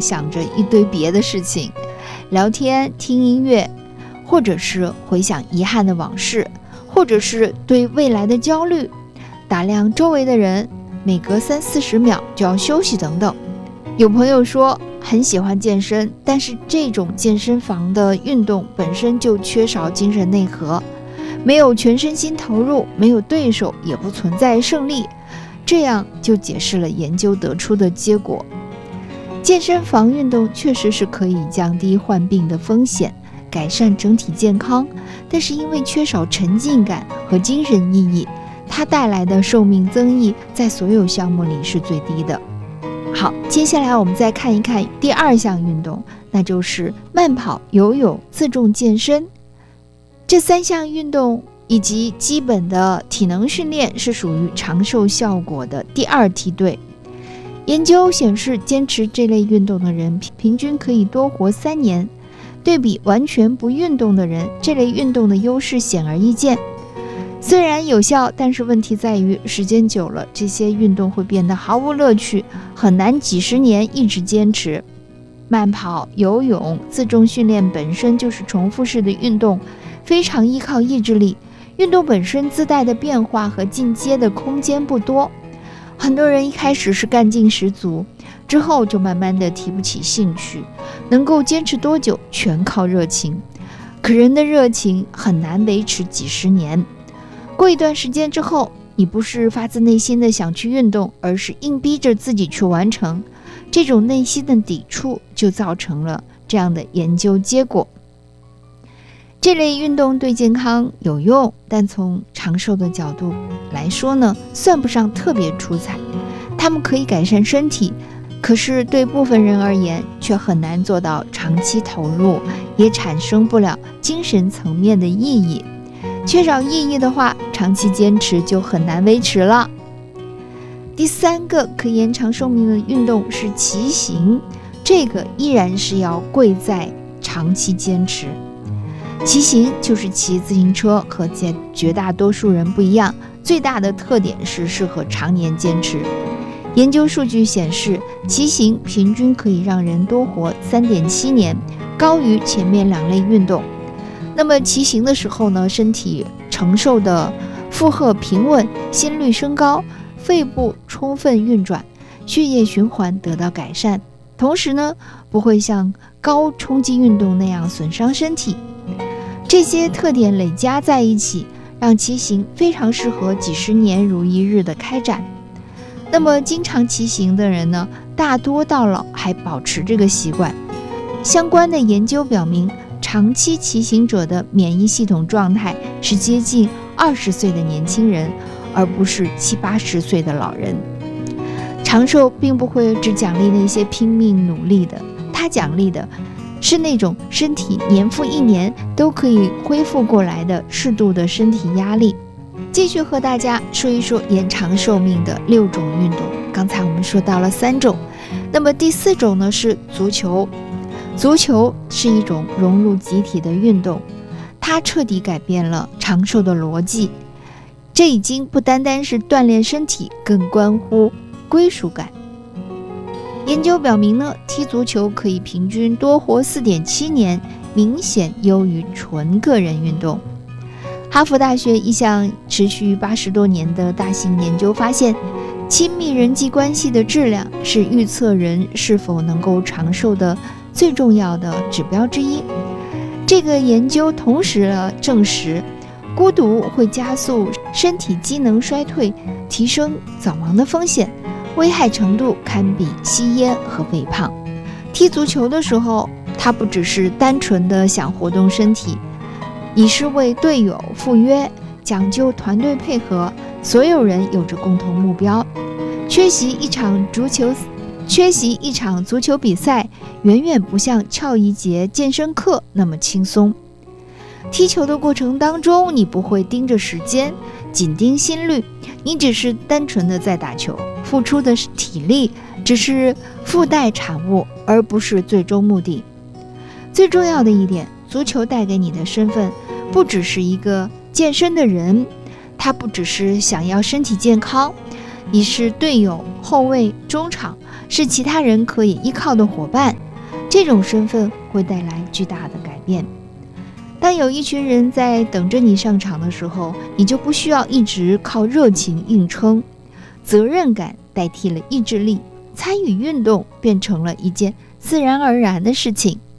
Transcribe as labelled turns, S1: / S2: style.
S1: 想着一堆别的事情，聊天、听音乐，或者是回想遗憾的往事，或者是对未来的焦虑，打量周围的人，每隔30-40秒就要休息等等。有朋友说很喜欢健身，但是这种健身房的运动本身就缺少精神内核，没有全身心投入，没有对手，也不存在胜利，这样就解释了研究得出的结果。健身房运动确实是可以降低患病的风险，改善整体健康，但是因为缺少沉浸感和精神意义，它带来的寿命增益在所有项目里是最低的。好，接下来我们再看一看第2项运动，那就是慢跑、游泳、自重健身。这3项运动以及基本的体能训练是属于长寿效果的第2梯队。研究显示，坚持这类运动的人平均可以多活3年，对比完全不运动的人，这类运动的优势显而易见。虽然有效，但是问题在于时间久了，这些运动会变得毫无乐趣，很难几十年一直坚持。慢跑、游泳、自重训练本身就是重复式的运动，非常依靠意志力，运动本身自带的变化和进阶的空间不多。很多人一开始是干劲十足，之后就慢慢的提不起兴趣，能够坚持多久全靠热情，可人的热情很难维持几十年。过一段时间之后，你不是发自内心的想去运动，而是硬逼着自己去完成，这种内心的抵触就造成了这样的研究结果。这类运动对健康有用，但从长寿的角度来说呢，算不上特别出彩。它们可以改善身体，可是对部分人而言却很难做到长期投入，也产生不了精神层面的意义。缺少意义的话，长期坚持就很难维持了。第3个可以延长寿命的运动是骑行，这个依然是要贵在长期坚持。骑行就是骑自行车，和绝大多数人不一样，最大的特点是适合常年坚持。研究数据显示，骑行平均可以让人多活3.7年，高于前面2类运动。那么骑行的时候呢，身体承受的负荷平稳，心率升高，肺部充分运转，血液循环得到改善，同时呢，不会像高冲击运动那样损伤身体。这些特点累加在一起，让骑行非常适合几十年如一日的开展。那么经常骑行的人呢，大多到老还保持这个习惯。相关的研究表明，长期骑行者的免疫系统状态是接近20岁的年轻人，而不是70-80岁的老人。长寿并不会只奖励那些拼命努力的，它奖励的是那种身体年复一年都可以恢复过来的适度的身体压力。继续和大家说一说延长寿命的6种运动。刚才我们说到了3种，那么第4种呢是足球。足球是一种融入集体的运动，它彻底改变了长寿的逻辑。这已经不单单是锻炼身体，更关乎归属感。研究表明呢，踢足球可以平均多活4.7年，明显优于纯个人运动。哈佛大学一项持续80多年的大型研究发现，亲密人际关系的质量是预测人是否能够长寿的最重要的指标之一。这个研究同时证实，孤独会加速身体机能衰退，提升早亡的风险，危害程度堪比吸烟和肥胖。踢足球的时候，它不只是单纯的想活动身体，已是为队友赴约，讲究团队配合，所有人有着共同目标。缺席一场足球比赛，远远不像翘一节健身课那么轻松。踢球的过程当中，你不会盯着时间，紧盯心率，你只是单纯的在打球，付出的是体力，只是附带产物，而不是最终目的。最重要的一点，足球带给你的身份不只是一个健身的人，它不只是想要身体健康， 你是队友、后卫、中场，是其他人可以依靠的伙伴，这种身份会带来巨大的改变。当有一群人在等着你上场的时候，你就不需要一直靠热情硬撑，责任感代替了意志力，参与运动变成了一件自然而然的事情。